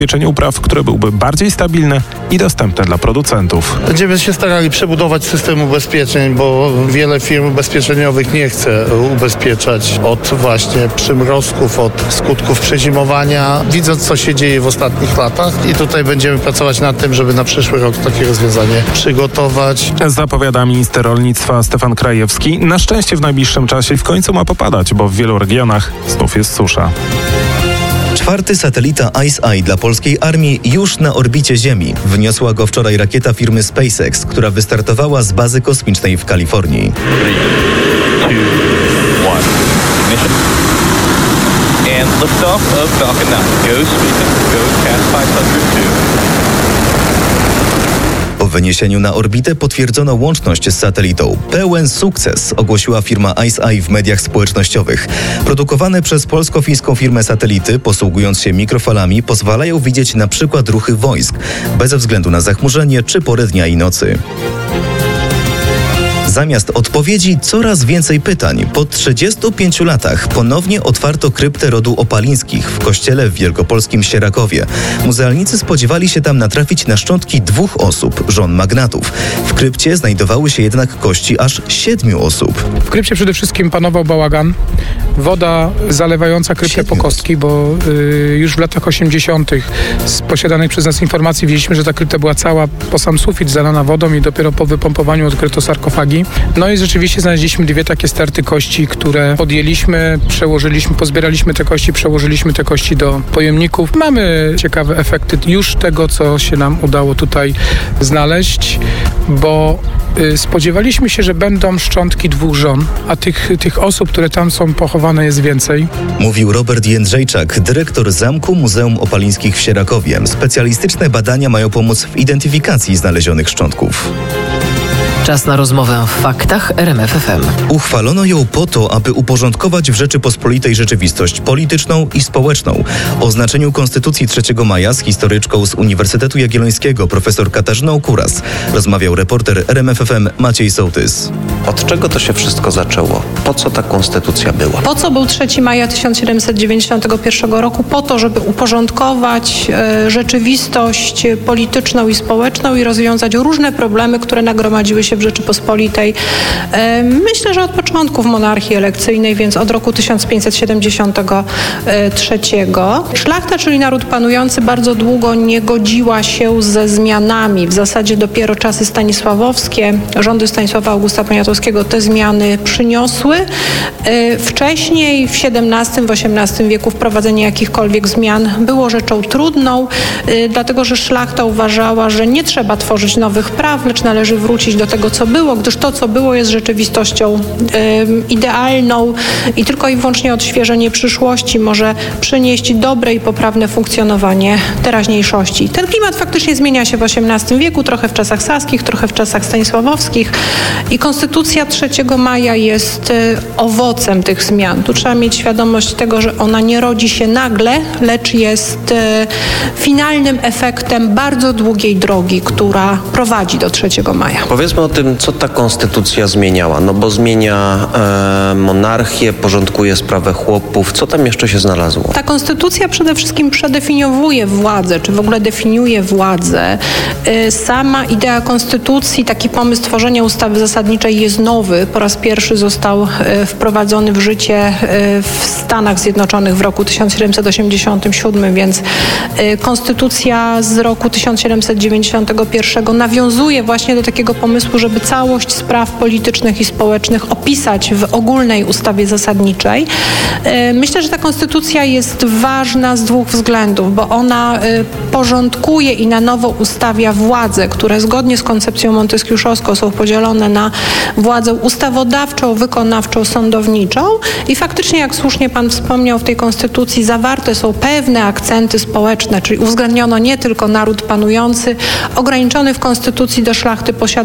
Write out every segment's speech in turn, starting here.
zabezpieczenie upraw, które byłby bardziej stabilne i dostępne dla producentów. Będziemy się starali przebudować system ubezpieczeń, bo wiele firm ubezpieczeniowych nie chce ubezpieczać od właśnie przymrozków, od skutków przezimowania, widząc co się dzieje w ostatnich latach i tutaj będziemy pracować nad tym, żeby na przyszły rok takie rozwiązanie przygotować. Zapowiada minister rolnictwa Stefan Krajewski. Na szczęście w najbliższym czasie w końcu ma popadać, bo w wielu regionach znów jest susza. Czwarty satelita ICEYE dla polskiej armii już na orbicie Ziemi. Wyniosła go wczoraj rakieta firmy SpaceX, która wystartowała z bazy kosmicznej w Kalifornii. 3, 2, 1. Ignition. And liftoff of Falcon 9. Go Sweden. Go CAS 502. Po wyniesieniu na orbitę potwierdzono łączność z satelitą. Pełen sukces, ogłosiła firma ICEYE w mediach społecznościowych. Produkowane przez polsko-fińską firmę satelity, posługując się mikrofalami, pozwalają widzieć na przykład ruchy wojsk, bez względu na zachmurzenie czy porę dnia i nocy. Zamiast odpowiedzi coraz więcej pytań. Po 35 latach ponownie otwarto kryptę rodu Opalińskich w kościele w wielkopolskim Sierakowie. Muzealnicy spodziewali się tam natrafić na szczątki 2 osób, żon magnatów. W krypcie znajdowały się jednak kości aż 7 osób. W krypcie przede wszystkim panował bałagan. Woda zalewająca kryptę po kostki, bo już w latach 80. z posiadanych przez nas informacji wiedzieliśmy, że ta krypta była cała po sam sufit zalana wodą i dopiero po wypompowaniu odkryto sarkofagi. No i rzeczywiście znaleźliśmy 2 takie sterty kości, które podjęliśmy, przełożyliśmy, pozbieraliśmy te kości, przełożyliśmy te kości do pojemników. Mamy ciekawe efekty już tego, co się nam udało tutaj znaleźć, bo spodziewaliśmy się, że będą szczątki 2 żon, a tych osób, które tam są pochowane, jest więcej. Mówił Robert Jędrzejczak, dyrektor Zamku Muzeum Opalińskich w Sierakowie. Specjalistyczne badania mają pomóc w identyfikacji znalezionych szczątków. Czas na rozmowę w faktach RMF FM. Uchwalono ją po to, aby uporządkować w Rzeczypospolitej rzeczywistość polityczną i społeczną. O znaczeniu Konstytucji 3 maja z historyczką z Uniwersytetu Jagiellońskiego profesor Katarzyną Kuras rozmawiał reporter RMF FM Maciej Sołtys. Od czego to się wszystko zaczęło? Po co ta konstytucja była? Po co był 3 maja 1791 roku? Po to, żeby uporządkować rzeczywistość polityczną i społeczną i rozwiązać różne problemy, które nagromadziły się w Rzeczypospolitej. Myślę, że od początków monarchii elekcyjnej, więc od roku 1573. Szlachta, czyli naród panujący, bardzo długo nie godziła się ze zmianami. W zasadzie dopiero czasy stanisławowskie, rządy Stanisława Augusta Poniatowskiego te zmiany przyniosły. Wcześniej, w XVII, w XVIII wieku wprowadzenie jakichkolwiek zmian było rzeczą trudną, dlatego że szlachta uważała, że nie trzeba tworzyć nowych praw, lecz należy wrócić do tego, co było, gdyż to, co było, jest rzeczywistością idealną i tylko i wyłącznie odświeżenie przyszłości może przynieść dobre i poprawne funkcjonowanie teraźniejszości. Ten klimat faktycznie zmienia się w XVIII wieku, trochę w czasach saskich, trochę w czasach stanisławowskich i Konstytucja 3 maja jest owocem tych zmian. Tu trzeba mieć świadomość tego, że ona nie rodzi się nagle, lecz jest finalnym efektem bardzo długiej drogi, która prowadzi do 3 maja. Powiedzmy o tym, co ta konstytucja zmieniała. No bo zmienia monarchię, porządkuje sprawę chłopów. Co tam jeszcze się znalazło? Ta konstytucja przede wszystkim przedefiniowuje władzę, czy w ogóle definiuje władzę. Sama idea konstytucji, taki pomysł tworzenia ustawy zasadniczej jest nowy. Po raz pierwszy został wprowadzony w życie w Stanach Zjednoczonych w roku 1787, więc konstytucja z roku 1791 nawiązuje właśnie do takiego pomysłu, żeby całość spraw politycznych i społecznych opisać w ogólnej ustawie zasadniczej. Myślę, że ta konstytucja jest ważna z 2 względów, bo ona porządkuje i na nowo ustawia władze, które zgodnie z koncepcją monteskiuszowską są podzielone na władzę ustawodawczą, wykonawczą, sądowniczą i faktycznie, jak słusznie pan wspomniał, w tej konstytucji zawarte są pewne akcenty społeczne, czyli uwzględniono nie tylko naród panujący, ograniczony w konstytucji do szlachty posiadającej,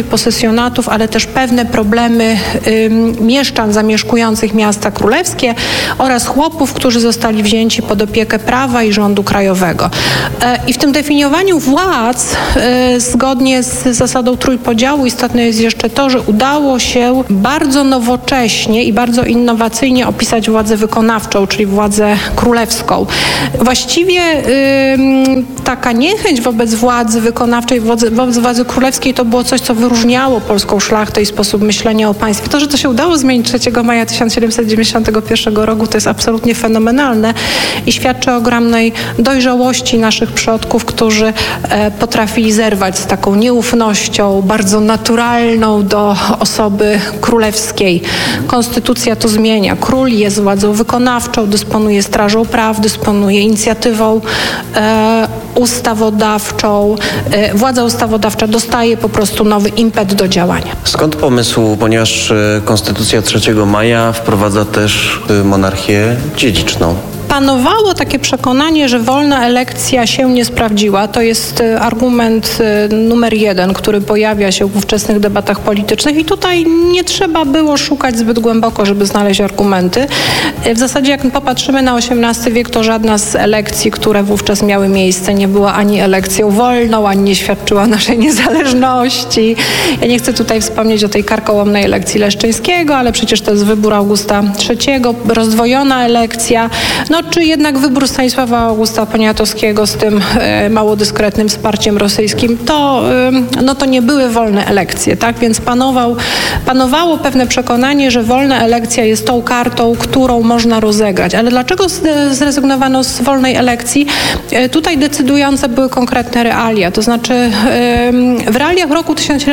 królewskich posesjonatów, ale też pewne problemy mieszczan zamieszkujących miasta królewskie oraz chłopów, którzy zostali wzięci pod opiekę prawa i rządu krajowego. I w tym definiowaniu władz, zgodnie z zasadą trójpodziału, istotne jest jeszcze to, że udało się bardzo nowocześnie i bardzo innowacyjnie opisać władzę wykonawczą, czyli władzę królewską. Właściwie taka niechęć wobec władzy wykonawczej, wobec władzy królewskiej to było coś, co wyróżniało polską szlachtę i sposób myślenia o państwie. To, że to się udało zmienić 3 maja 1791 roku, to jest absolutnie fenomenalne i świadczy o ogromnej dojrzałości naszych przodków, którzy potrafili zerwać z taką nieufnością, bardzo naturalną do osoby królewskiej. Konstytucja to zmienia. Król jest władzą wykonawczą, dysponuje strażą praw, dysponuje inicjatywą ustawodawczą. Władza ustawodawcza dostaje po prostu nowy impet do działania. Skąd pomysł, ponieważ Konstytucja 3 maja wprowadza też monarchię dziedziczną? Panowało takie przekonanie, że wolna elekcja się nie sprawdziła. To jest argument numer 1, który pojawia się w ówczesnych debatach politycznych i tutaj nie trzeba było szukać zbyt głęboko, żeby znaleźć argumenty. W zasadzie jak popatrzymy na XVIII wiek, to żadna z elekcji, które wówczas miały miejsce, nie była ani elekcją wolną, ani nie świadczyła o naszej niezależności. Ja nie chcę tutaj wspomnieć o tej karkołomnej elekcji Leszczyńskiego, ale przecież to jest wybór Augusta III, rozdwojona elekcja. Czy jednak wybór Stanisława Augusta Poniatowskiego z tym mało dyskretnym wsparciem rosyjskim, to nie były wolne elekcje, tak? Więc panowało pewne przekonanie, że wolna elekcja jest tą kartą, którą można rozegrać. Ale dlaczego zrezygnowano z wolnej elekcji? Tutaj decydujące były konkretne realia. To znaczy w realiach roku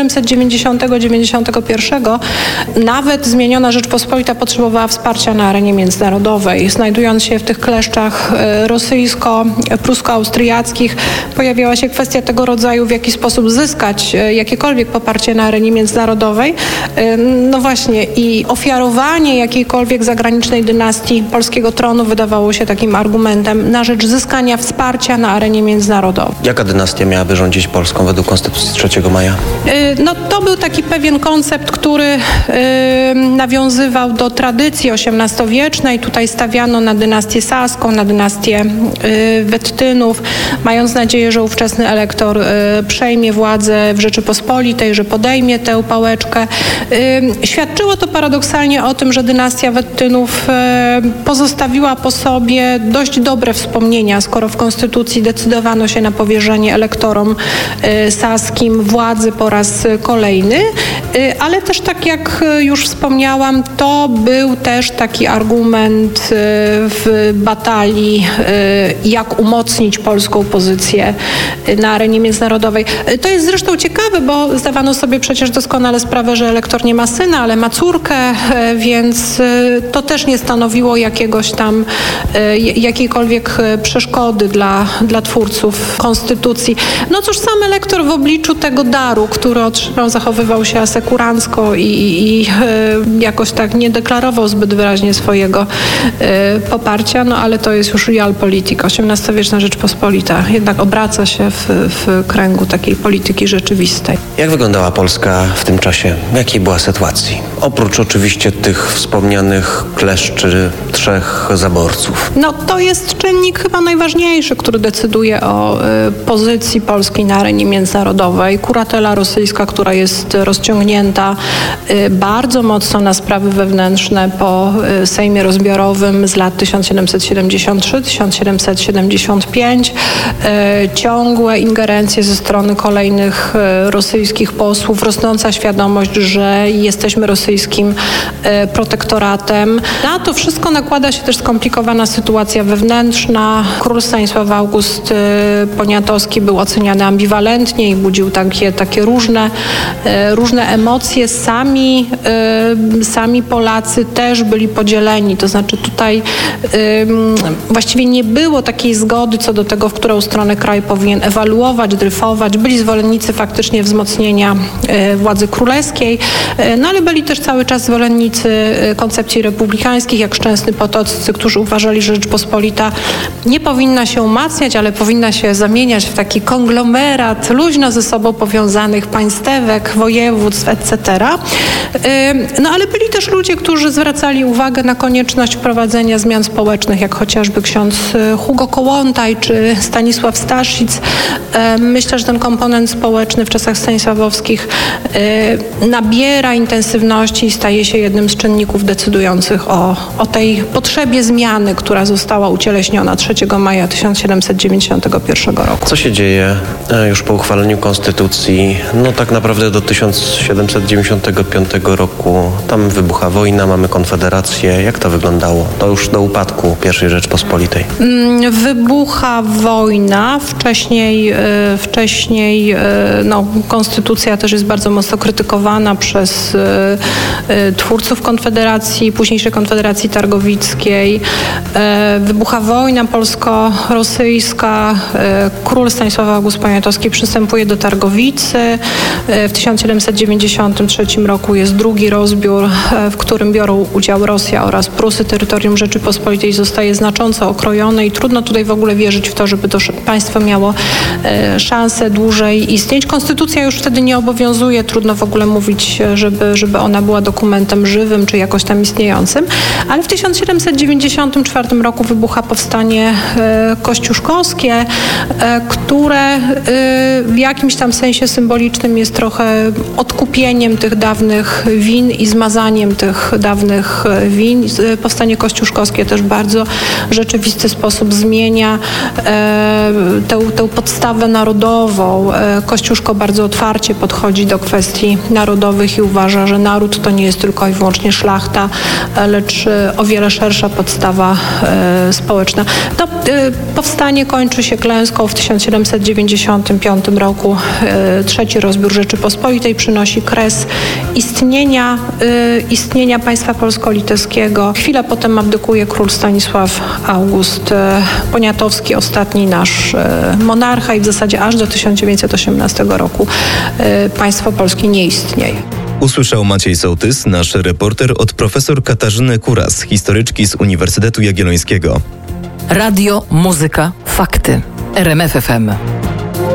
1790-91 nawet zmieniona Rzeczpospolita potrzebowała wsparcia na arenie międzynarodowej. Znajdując się w tych kleszczach rosyjsko-prusko-austriackich, pojawiała się kwestia tego rodzaju, w jaki sposób zyskać jakiekolwiek poparcie na arenie międzynarodowej. No właśnie, i ofiarowanie jakiejkolwiek zagranicznej dynastii polskiego tronu wydawało się takim argumentem na rzecz zyskania wsparcia na arenie międzynarodowej. Jaka dynastia miałaby rządzić Polską według Konstytucji 3 maja? To był taki pewien koncept, który nawiązywał do tradycji XVIII-wiecznej. Tutaj stawiano na dynastię saską, na dynastię Wettynów, mając nadzieję, że ówczesny elektor przejmie władzę w Rzeczypospolitej, że podejmie tę pałeczkę. Świadczyło to paradoksalnie o tym, że dynastia Wettynów pozostawiła po sobie dość dobre wspomnienia, skoro w Konstytucji decydowano się na powierzenie elektorom saskim władzy po raz kolejny, ale też tak jak już wspomniałam, to był też taki argument w batalii, jak umocnić polską pozycję na arenie międzynarodowej. To jest zresztą ciekawe, bo zdawano sobie przecież doskonale sprawę, że elektor nie ma syna, ale ma córkę, więc to też nie stanowiło jakiejkolwiek przeszkody dla twórców konstytucji. No cóż, sam elektor w obliczu tego daru, który otrzymał, zachowywał się asekurancko i jakoś tak nie deklarował zbyt wyraźnie swojego poparcia, ale to jest już realpolitik. XVIII-wieczna Rzeczpospolita jednak obraca się w kręgu takiej polityki rzeczywistej. Jak wyglądała Polska w tym czasie? W jakiej była sytuacji? Oprócz oczywiście tych wspomnianych kleszczy 3 zaborców. To jest czynnik chyba najważniejszy, który decyduje o pozycji Polski na arenie międzynarodowej. Kuratela rosyjska, która jest rozciągnięta bardzo mocno na sprawy wewnętrzne po Sejmie Rozbiorowym z lat 1773-1775. Ciągłe ingerencje ze strony kolejnych rosyjskich posłów, rosnąca świadomość, że jesteśmy rosyjskim protektoratem. Na to wszystko nakłada się też skomplikowana sytuacja wewnętrzna. Król Stanisław August Poniatowski był oceniany ambiwalentnie i budził takie różne emocje. Sami Polacy też byli podzieleni. To znaczy tutaj właściwie nie było takiej zgody co do tego, w którą stronę kraj powinien ewoluować, dryfować. Byli zwolennicy faktycznie wzmocnienia władzy królewskiej, no ale byli też cały czas zwolennicy koncepcji republikańskich, jak Szczęsny Potoccy, którzy uważali, że Rzeczpospolita nie powinna się umacniać, ale powinna się zamieniać w taki konglomerat luźno ze sobą powiązanych państewek, województw, etc. No ale byli też ludzie, którzy zwracali uwagę na konieczność wprowadzenia zmian społecznych, jak chociażby ksiądz Hugo Kołłątaj czy Stanisław Staszic. Myślę, że ten komponent społeczny w czasach stanisławowskich nabiera intensywności i staje się jednym z czynników decydujących o tej potrzebie zmiany, która została ucieleśniona 3 maja 1791 roku. Co się dzieje już po uchwaleniu konstytucji? No tak naprawdę do 1795 roku. Tam wybucha wojna, mamy konfederację. Jak to wyglądało? To już do upadku I Rzeczpospolitej. Wybucha wojna. Wcześniej konstytucja też jest bardzo mocno krytykowana przez twórców Konfederacji, późniejszej Konfederacji Targowickiej. Wybucha wojna polsko-rosyjska. Król Stanisław August Poniatowski przystępuje do Targowicy. W 1793 roku jest drugi rozbiór, w którym biorą udział Rosja oraz Prusy. Terytorium Rzeczypospolitej zostaje znacząco okrojone i trudno tutaj w ogóle wierzyć w to, żeby to państwo miało szansę dłużej istnieć. Konstytucja już wtedy nie obowiązuje, trudno w ogóle mówić, żeby ona była dokumentem żywym czy jakoś tam istniejącym, ale w 1794 roku wybucha powstanie kościuszkowskie, które w jakimś tam sensie symbolicznym jest trochę odkupieniem tych dawnych win i zmazaniem tych dawnych win. Powstanie kościuszkowskie też w bardzo rzeczywisty sposób zmienia tę podstawę narodową. Kościuszko bardzo otwarcie podchodzi do kwestii narodowych i uważa, że naród to nie jest tylko i wyłącznie szlachta, lecz o wiele szersza podstawa społeczna. To powstanie kończy się klęską w 1795 roku. Trzeci rozbiór Rzeczypospolitej przynosi kres istnienia państwa polsko-litewskiego. Chwilę potem abdykuje król Stanisław August Poniatowski, ostatni nasz monarcha i w zasadzie aż do 1918 roku państwo polskie nie istnieje. Usłyszał Maciej Sołtys, nasz reporter, od profesor Katarzyny Kuras, historyczki z Uniwersytetu Jagiellońskiego. Radio, muzyka, fakty. RMF FM.